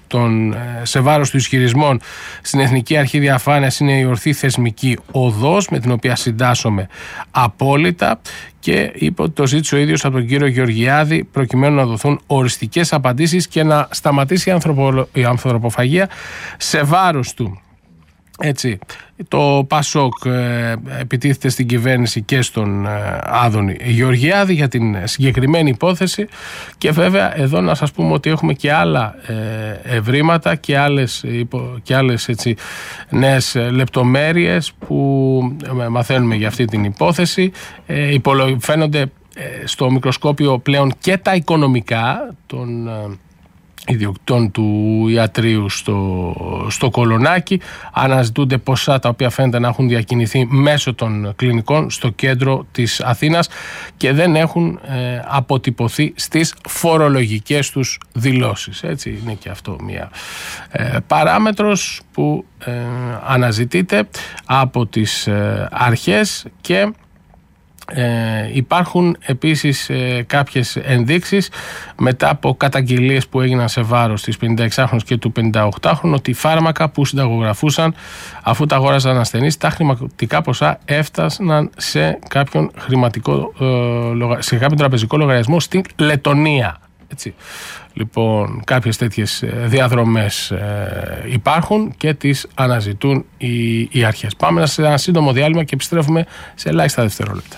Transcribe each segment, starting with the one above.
σε βάρος του ισχυρισμών στην Εθνική Αρχή Διαφάνειας είναι η ορθή θεσμική οδός με την οποία συντάσσομαι απόλυτα, και είπε ότι το ζήτησε ο ίδιος από τον κύριο Γεωργιάδη προκειμένου να δοθούν οριστικές απαντήσεις και να σταματήσει η ανθρωποφαγία σε βάρος του. Έτσι, το ΠΑΣΟΚ επιτίθεται στην κυβέρνηση και στον Άδωνη Γεωργιάδη για την συγκεκριμένη υπόθεση, και βέβαια εδώ να σας πούμε ότι έχουμε και άλλα ευρήματα και άλλες έτσι, νέες λεπτομέρειες που μαθαίνουμε για αυτή την υπόθεση. Φαίνονται στο μικροσκόπιο πλέον και τα οικονομικά των ιδιοκτητών του ιατρείου στο Κολονάκι. Αναζητούνται ποσά τα οποία φαίνεται να έχουν διακινηθεί μέσω των κλινικών στο κέντρο της Αθήνας και δεν έχουν αποτυπωθεί στις φορολογικές τους δηλώσεις. Έτσι είναι και αυτό μια παράμετρος που αναζητείται από τις αρχές, και υπάρχουν επίσης κάποιες ενδείξεις μετά από καταγγελίες που έγιναν σε βάρος της 56χρονης και του 58χρονου ότι φάρμακα που συνταγογραφούσαν αφού τα αγόραζαν ασθενείς, τα χρηματικά ποσά έφτασαν σε κάποιον τραπεζικό λογαριασμό στην Λετονία. Έτσι. Λοιπόν, κάποιες τέτοιες διαδρομές υπάρχουν και τις αναζητούν οι αρχές. Πάμε σε ένα σύντομο διάλειμμα και επιστρέφουμε σε ελάχιστα δευτερόλεπτα.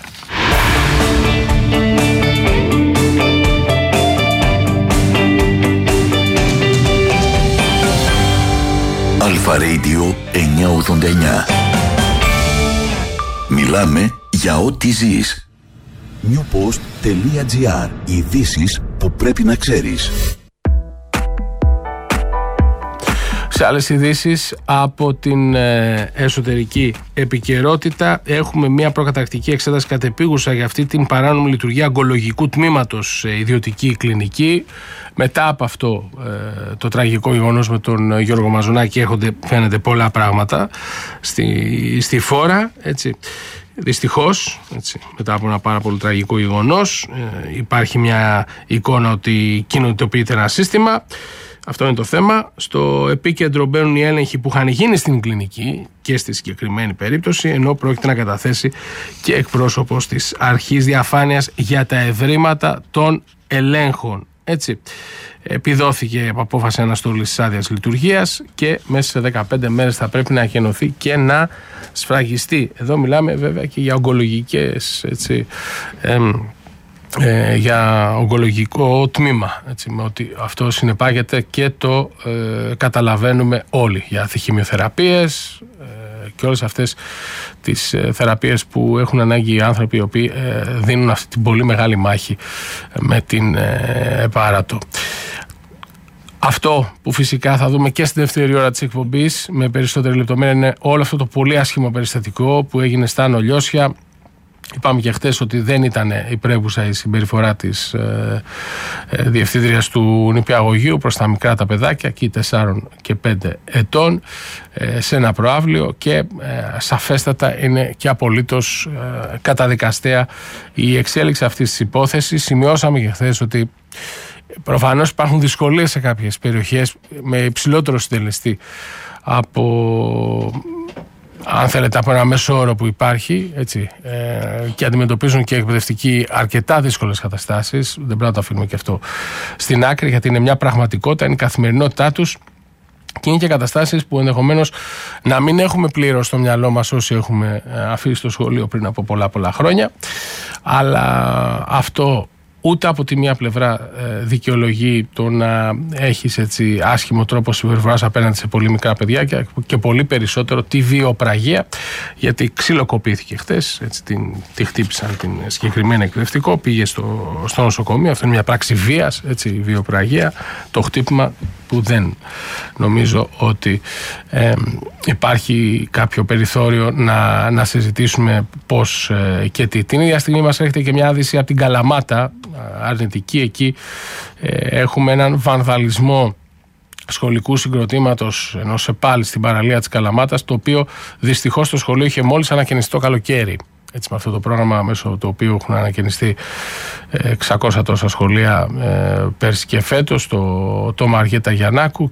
Αλφα Radio 989. Μιλάμε για ό,τι ζεις. newpost.gr. Ειδήσεις που πρέπει να ξέρεις. Σε άλλες ειδήσεις από την εσωτερική επικαιρότητα, έχουμε μια προκαταρκτική εξέταση κατεπίγουσα για αυτή την παράνομη λειτουργία ογκολογικού τμήματος σε ιδιωτική κλινική. Μετά από αυτό το τραγικό γεγονός με τον Γιώργο Μαζονάκη έρχονται, φαίνεται, πολλά πράγματα στη φόρα, έτσι. Δυστυχώς, έτσι, μετά από ένα πάρα πολύ τραγικό γεγονός, υπάρχει μια εικόνα ότι κοινοτοποιείται ένα σύστημα. Αυτό είναι το θέμα. Στο επίκεντρο μπαίνουν οι έλεγχοι που είχαν γίνει στην κλινική και στη συγκεκριμένη περίπτωση, ενώ πρόκειται να καταθέσει και εκπρόσωπος της Αρχής Διαφάνειας για τα ευρήματα των ελέγχων. Έτσι, επιδόθηκε από απόφαση αναστολής της άδειας λειτουργίας και μέσα σε 15 μέρες θα πρέπει να ακενωθεί και να σφραγιστεί. Εδώ μιλάμε βέβαια και για ογκολογικές, έτσι, για ογκολογικό τμήμα, έτσι, με ότι αυτό συνεπάγεται και το καταλαβαίνουμε όλοι, για χημειοθεραπείες και όλες αυτές τις θεραπείες που έχουν ανάγκη οι άνθρωποι οι οποίοι δίνουν αυτή την πολύ μεγάλη μάχη με την Πάρατο. Αυτό που φυσικά θα δούμε και στη δεύτερη ώρα της εκπομπής με περισσότερη λεπτομέρεια είναι όλο αυτό το πολύ άσχημο περιστατικό που έγινε στα Νολιώσια. Είπαμε και χτες ότι δεν ήταν υπρέπουσα η συμπεριφορά της διευθύντριας του νηπιαγωγείου προς τα μικρά τα παιδάκια, εκεί 4 και 5 ετών, σε ένα προαύλιο, και σαφέστατα είναι και απολύτως καταδικαστέα η εξέλιξη αυτής της υπόθεσης. Σημειώσαμε και χθες ότι προφανώς υπάρχουν δυσκολίες σε κάποιες περιοχές με υψηλότερο συντελεστή από, αν θέλετε, από ένα μέσο όρο που υπάρχει, έτσι, και αντιμετωπίζουν και εκπαιδευτικοί αρκετά δύσκολες καταστάσεις. Δεν πρέπει να το αφήνουμε και αυτό στην άκρη, γιατί είναι μια πραγματικότητα, είναι η καθημερινότητά τους και είναι και καταστάσεις που ενδεχομένως να μην έχουμε πλήρως στο μυαλό μας όσοι έχουμε αφήσει το σχολείο πριν από πολλά χρόνια, αλλά αυτό ούτε από τη μία πλευρά δικαιολογεί το να έχεις, έτσι, άσχημο τρόπο συμπεριφοράς απέναντι σε πολύ μικρά παιδιά και πολύ περισσότερο τη βιοπραγία, γιατί ξυλοκοπήθηκε χτες, έτσι, τη χτύπησαν την συγκεκριμένη εκπαιδευτικό, πήγε στο νοσοκομείο. Αυτό είναι μια πράξη βίας, έτσι, βιοπραγία, το χτύπημα που δεν νομίζω ότι υπάρχει κάποιο περιθώριο να συζητήσουμε πώς και τι. Την ίδια στιγμή μας έρχεται και μια άδυση από την Καλαμάτα, αρνητική. Εκεί έχουμε έναν βανδαλισμό σχολικού συγκροτήματος ενός ΕΠΑΛ στην παραλία της Καλαμάτας, το οποίο δυστυχώς το σχολείο είχε μόλις ανακαινιστεί το καλοκαίρι. Έτσι, με αυτό το πρόγραμμα μέσω του οποίου έχουν ανακαινιστεί 600 τόσα σχολεία πέρσι και φέτος, το Μαριέτα Γιαννάκου,